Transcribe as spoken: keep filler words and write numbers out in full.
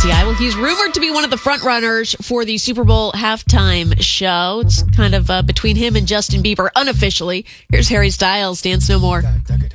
T I. Well, he's rumored to be one of the front runners for the Super Bowl halftime show. It's kind of uh, between him and Justin Bieber unofficially. Here's Harry Styles, Dance No More.